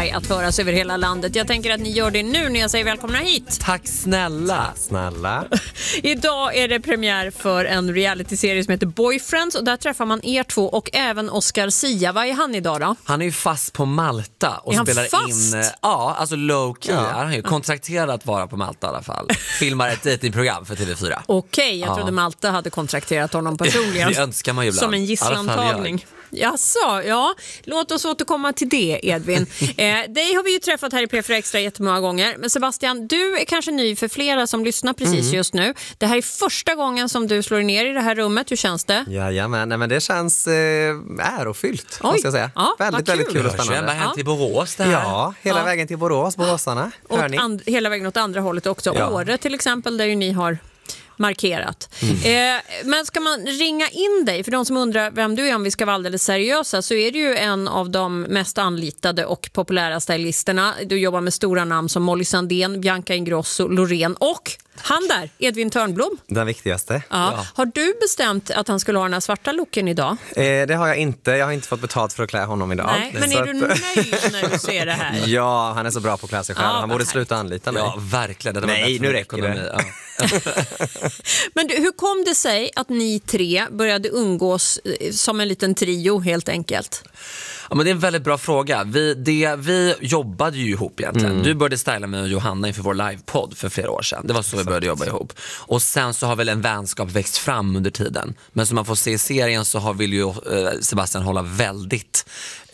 Spotify att höras över hela landet. Jag tänker att ni gör det nu när jag säger välkomna hit. Tack snälla. Snälla. Idag är det premiär för en realityserie som heter Boyfriends och där träffar man er två och även Oscar Sia. Vad är han idag då? Han är ju fast på Malta och Är han spelar fast? in, ja, alltså low key. Han är ju kontrakterad att vara på Malta i alla fall. Filmar ett datingprogram för TV4. Okej, jag trodde Malta hade kontrakterat honom personligen. Det önskar man ju ibland. Som en gisslantagning. Jaså, ja. Låt oss återkomma till det, Edvin. Dig har vi ju träffat här i P4 Extra jättemånga gånger. Men Sebastian, du är kanske ny för flera som lyssnar precis just nu. Det här är första gången som du slår ner i det här rummet. Hur känns det? Jajamän, nej, men det känns ärofyllt, Oj. måste jag säga. Ja, väldigt vad kul och spännande. Ända hem till Borås det här. Ja, hela vägen till Borås, boråsarna. Hör ni? Hela vägen åt andra hållet också. Ja. Åre till exempel, där ju ni har markerat. Men ska man ringa in dig, för de som undrar vem du är, om vi ska vara alldeles seriösa, så är du ju en av de mest anlitade och populära stylisterna. Du jobbar med stora namn som Molly Sandén, Bianca Ingrosso, Loreen och han där, Edvin Törnblom. Den viktigaste. Ja. Har du bestämt att han skulle ha den här svarta looken idag? Det har jag inte. Jag har inte fått betalt för att klä honom idag. Nej, men Så är du nöjd när du ser det här? Ja, han är så bra på att klä sig själv. Ja, Han borde vad sluta anlita mig. Ja, verkligen. Det var Nej, bättre nu med räcker ekonomi. det. Ja. Men du, hur kom det sig att ni tre började umgås som en liten trio helt enkelt? Ja, men det är en väldigt bra fråga. Vi jobbade ju ihop egentligen. Du började styla med Johanna inför vår livepodd för flera år sedan. Det var så vi började jobba ihop. Och sen så har väl en vänskap växt fram under tiden. Men som man får se i serien så vill ju Sebastian hålla väldigt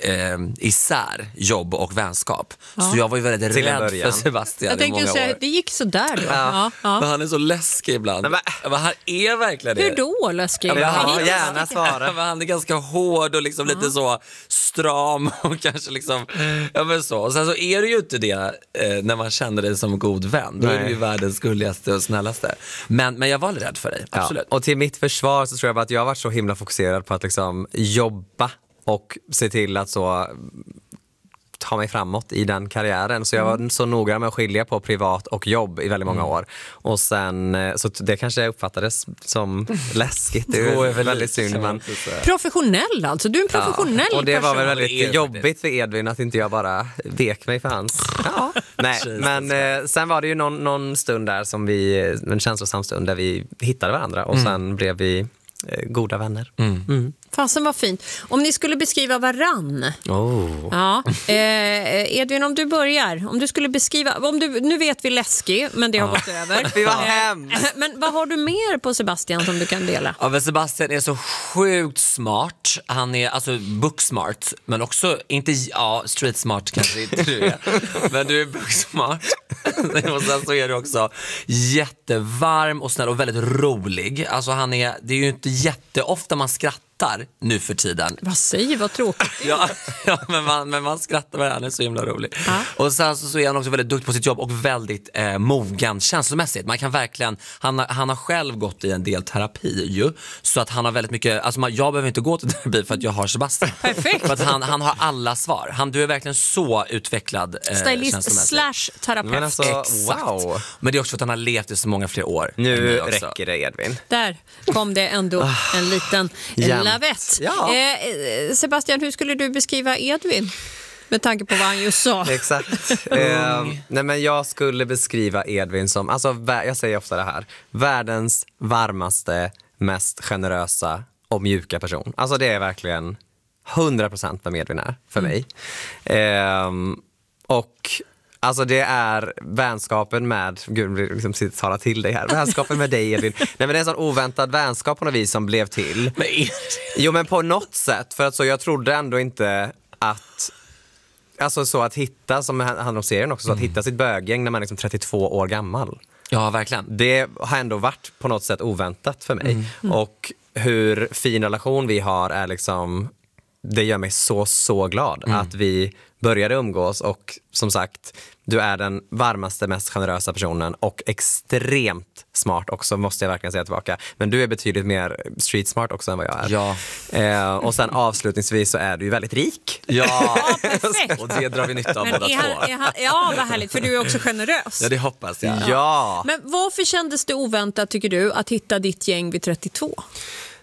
isär jobb och vänskap. Så jag var ju väldigt Till en rädd början. för Sebastian Jag i tänkte många ju säga år. att det gick så där då. Ja. Men han är så läskig ibland. Men- Men han är verkligen det. Hur då, läskig? Ja, men Ja, Ja, gärna svara. Men han är ganska hård och liksom lite så stram och kanske liksom, ja men så. Och sen så är det ju inte det när man känner dig som god vän. Då är Nej. du ju världens gulligaste och snällaste. Men jag var aldrig rädd för dig, absolut. Ja. Och till mitt försvar så tror jag bara att jag har varit så himla fokuserad på att liksom jobba och se till att så ta mig framåt i den karriären. Så jag var så noga med att skilja på privat och jobb i väldigt många år. Och sen, så det kanske uppfattades som läskigt. Det är ju väldigt synd. Men, Professionell alltså, du är en professionell och det var väl person. Det är väldigt jobbigt för Edvin att inte jag bara vek mig för hans. Ja. Nej, men sen var det ju någon stund där som en känslosam stund där vi hittade varandra och sen blev vi goda vänner. Fasen var fint. Om ni skulle beskriva varann. Ja. Edvin, om du börjar. Om du skulle beskriva, nu vet vi läskig, men det har gått över. Vi var hemskt. Men vad har du mer på Sebastian som du kan dela? Ja, men Sebastian är så sjukt smart. Han är alltså booksmart, men också inte, street smart kanske inte du är. Men du är booksmart. Och sen så är du också jättevarm och snäll och väldigt rolig. Alltså det är ju inte jätteofta man skrattar nu för tiden. Vad säger, vad tråkigt. Ja, men man skrattar med han är så himla rolig. Ja. Och sen så är han också väldigt duktig på sitt jobb och väldigt mogen känslomässigt. Man kan verkligen, han har själv gått i en del terapi ju, så att han har väldigt mycket, alltså jag behöver inte gå till terapi för att jag har Sebastian. Perfekt. För att han har alla svar. Du är verkligen så utvecklad Stylist känslomässigt. / terapeut. Men alltså, Exakt. wow. Men det är också för att han har levt i så många fler år. än Nu mig också. räcker det, Edvin. Där kom det ändå en liten jämnt. lavett. Ja. Sebastian, hur skulle du beskriva Edvin? Med tanke på vad han just sa. Exakt. Nej, men jag skulle beskriva Edvin som, alltså, jag säger ofta det här, världens varmaste, mest generösa och mjuka person. Alltså det är verkligen 100% vad Edvin är för mig. Och alltså det är vänskapen med, gud liksom tala till dig här, vänskapen med dig Edvin. Nej, men det är en sån oväntad vänskap på något vis som blev till. Men Jo, men på något sätt, för att så jag trodde ändå inte att, alltså så att hitta, som handlar om serien också, så att hitta sitt böggäng när man är liksom 32 år gammal. ja, verkligen. Det har ändå varit på något sätt oväntat för mig. Och hur fin relation vi har är liksom, det gör mig så glad att vi började umgås. Och som sagt, du är den varmaste, mest generösa personen och extremt smart också, måste jag verkligen säga tillbaka. Men du är betydligt mer street smart också än vad jag är. Ja. Och sen avslutningsvis så är du ju väldigt rik. Ja, perfekt. och det drar vi nytta av Men båda två. ja, vad härligt, för du är också generös. Ja, det hoppas jag. Ja. Men varför kändes det oväntat, tycker du, att hitta ditt gäng vid 32?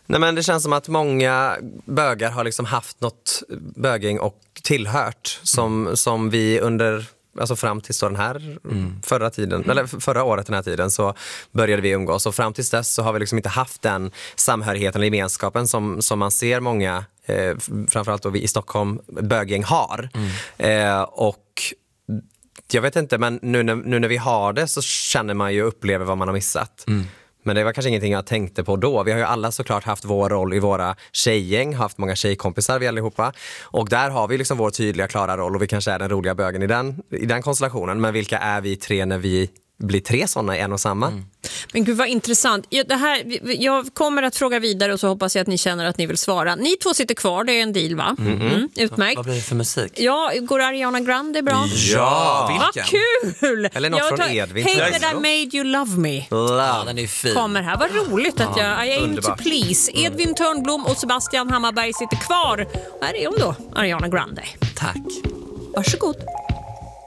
Nej, men det känns som att många bögar har liksom haft något böging och tillhört som vi under, alltså fram tills den här förra året den här tiden så började vi umgås, och fram tills dess så har vi liksom inte haft den samhörigheten och gemenskapen som man ser många, framförallt då vi i Stockholm, bögäng har. Och jag vet inte, men nu när vi har det så känner man ju och upplever vad man har missat. Men det var kanske ingenting jag tänkte på då. Vi har ju alla såklart haft vår roll i våra tjejgäng, haft många tjejkompisar vi allihopa. Och där har vi liksom vår tydliga, klara roll, och vi kanske är den roliga bögen i den konstellationen. Men vilka är vi tre när vi blir tre sådana i en och samma? Men gud vad intressant. Jag kommer att fråga vidare och så hoppas jag att ni känner att ni vill svara. Ni två sitter kvar, det är en deal va? Utmärkt. Vad blir det för musik? Ja, går Ariana Grande bra? Ja, vad kul! Eller något från Edvin. Hate that I made you love me. Ja, den är fin. Kommer här, vad roligt att I aim to please. Edvin Törnblom och Sebastian Hammarberg sitter kvar. Här är hon då, Ariana Grande. Tack. Varsågod.